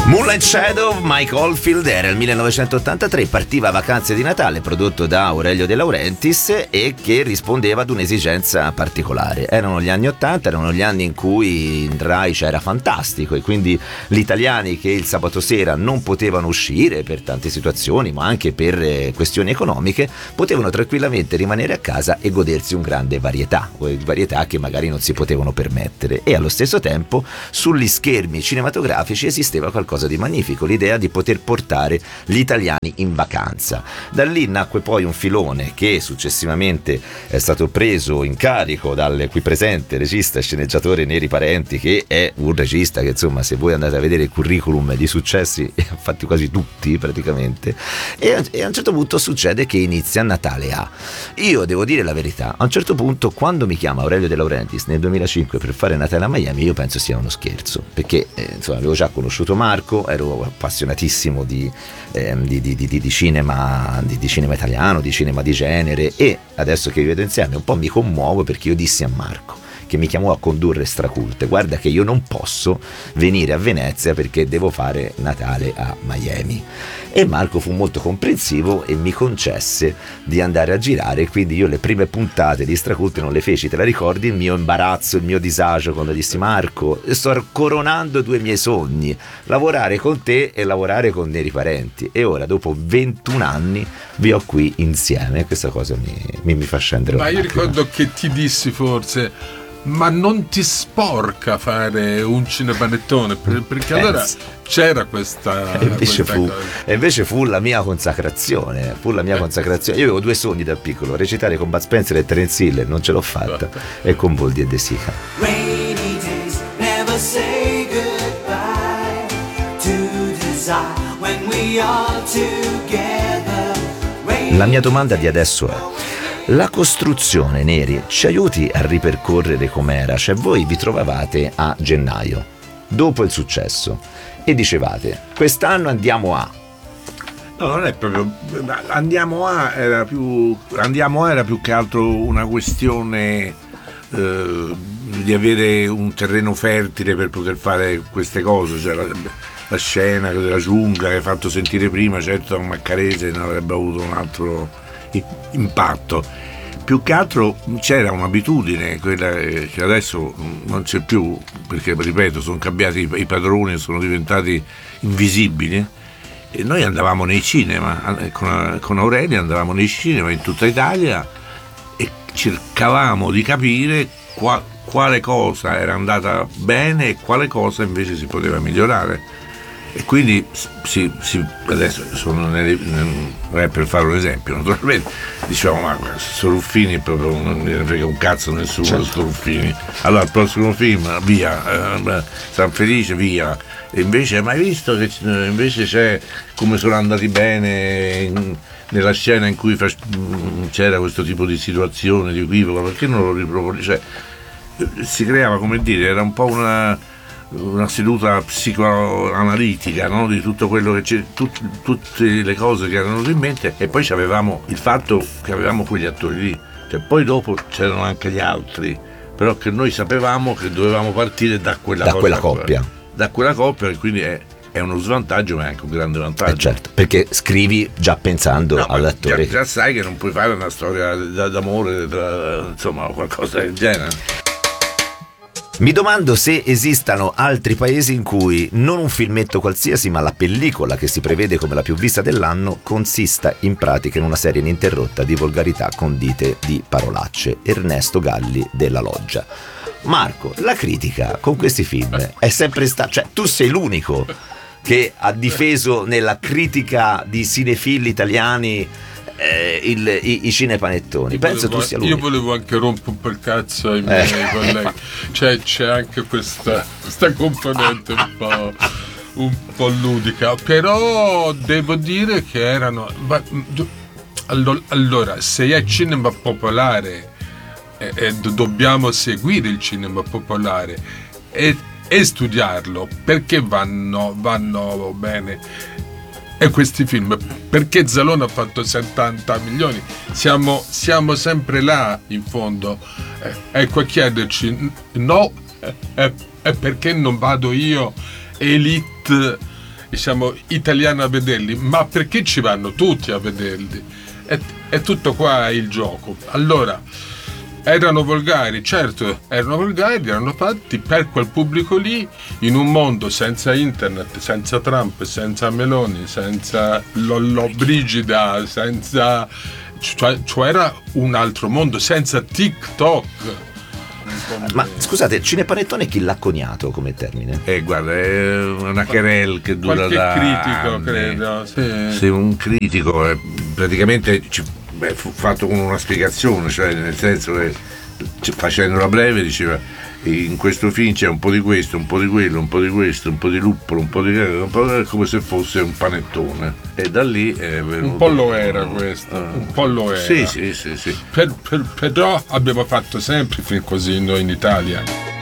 Moonlight Shadow, Mike Oldfield, era il 1983, partiva Vacanze di Natale, prodotto da Aurelio De Laurentiis e che rispondeva ad un'esigenza particolare. Erano gli anni 80, erano gli anni in cui in Rai c'era Fantastico e quindi gli italiani che il sabato sera non potevano uscire per tante situazioni, ma anche per questioni economiche, potevano tranquillamente rimanere a casa e godersi un grande varietà che magari non si potevano permettere. E allo stesso tempo sugli schermi cinematografici esisteva qualcosa di magnifico, l'idea di poter portare gli italiani in vacanza. Da lì nacque poi un filone che successivamente è stato preso in carico dal qui presente regista e sceneggiatore Neri Parenti, che è un regista che, insomma, se voi andate a vedere il curriculum di successi ha fatti quasi tutti praticamente, e a un certo punto succede che inizia Natale A. Io devo dire la verità, a un certo punto quando mi chiama Aurelio De Laurentiis nel 2005 per fare Natale a Miami, io penso sia uno scherzo, perché insomma avevo già conosciuto Marco, ero appassionatissimo di cinema, di cinema italiano, di cinema di genere, e adesso che vi vedo insieme un po' mi commuovo perché io dissi a Marco, che mi chiamò a condurre Straculte: guarda che io non posso venire a Venezia perché devo fare Natale a Miami. E Marco fu molto comprensivo e mi concesse di andare a girare, quindi io le prime puntate di Straculte non le feci. Te la ricordi il mio imbarazzo, il mio disagio quando dissi: Marco, sto coronando due miei sogni, lavorare con te e lavorare con Neri Parenti, e ora dopo 21 anni vi ho qui insieme. Questa cosa mi fa scendere. Ma io ricordo che ti dissi forse: ma non ti sporca fare un cinepanettone? Perché allora c'era questa. E invece fu la mia consacrazione. Io avevo due sogni da piccolo: recitare con Bud Spencer e Terence Hill, non ce l'ho fatta, e con Boldi e De Sica. Rainy days never say goodbye to desire when we are together. La mia domanda di adesso è: la costruzione, Neri, ci aiuti a ripercorrere com'era? Cioè, voi vi trovavate a gennaio, dopo il successo, e dicevate: quest'anno andiamo a... No, non è proprio... Andiamo a era più che altro una questione di avere un terreno fertile per poter fare queste cose. Cioè la scena della giungla che hai fatto sentire prima, certo a Maccarese non avrebbe avuto un altro impatto. Più che altro c'era un'abitudine, quella che adesso non c'è più, perché ripeto, sono cambiati i padroni, sono diventati invisibili, e noi andavamo nei cinema con Aurelia, andavamo nei cinema in tutta Italia e cercavamo di capire quale cosa era andata bene e quale cosa invece si poteva migliorare. E quindi adesso non è per fare un esempio, naturalmente diciamo: ma sto Ruffini proprio non ne frega un cazzo nessuno, certo. Sto Ruffini, allora il prossimo film via, San Felice via. E invece hai mai visto che invece c'è come sono andati bene nella scena in cui c'era questo tipo di situazione, di equivoco, perché non lo ripropone? Cioè, si creava, come dire, era un po' una seduta psicoanalitica, no? Di tutto quello che c'è, tutte le cose che erano in mente, e poi avevamo il fatto che avevamo quegli attori lì, cioè, poi dopo c'erano anche gli altri, però che noi sapevamo che dovevamo partire da quella coppia, e quindi è uno svantaggio, ma è anche un grande vantaggio. Certo, perché scrivi già pensando all'attore. Già sai che non puoi fare una storia d'amore, insomma, qualcosa del genere. Mi domando se esistano altri paesi in cui non un filmetto qualsiasi, ma la pellicola che si prevede come la più vista dell'anno consista in pratica in una serie ininterrotta di volgarità condite di parolacce. Ernesto Galli della Loggia. Marco, la critica con questi film è sempre stata... Cioè, tu sei l'unico che ha difeso nella critica di cinefili italiani i cinepanettoni. Penso tu sia l'unico. Io volevo anche rompere un po' il cazzo ai miei colleghi. Cioè, c'è anche questa componente un po' ludica, però devo dire che erano... Allora, se è cinema popolare dobbiamo seguire il cinema popolare e studiarlo, perché vanno bene. E questi film, perché Zalone ha fatto 70 milioni? Siamo sempre là in fondo. Ecco, a chiederci: no, è perché non vado io, Elite siamo italiani a vederli, ma perché ci vanno tutti a vederli? È tutto qua il gioco. Allora, erano volgari, certo, erano volgari, erano fatti per quel pubblico lì, in un mondo senza internet, senza Trump, senza Meloni, senza Lollobrigida, senza... Cioè era un altro mondo, senza TikTok. Ma scusate, cinepanettone chi l'ha coniato come termine? Guarda, è una querel che dura Qualche da critico, anni. credo. Sì. Se un critico praticamente fu fatto con una spiegazione, cioè nel senso che facendola breve diceva: in questo film c'è un po' di questo, un po' di quello, un po' di questo, un po' di luppolo, un po' di come se fosse un panettone, e da lì è venuto. Un po' lo era questo, un po' lo era. Sì. Però abbiamo fatto sempre film così noi in Italia.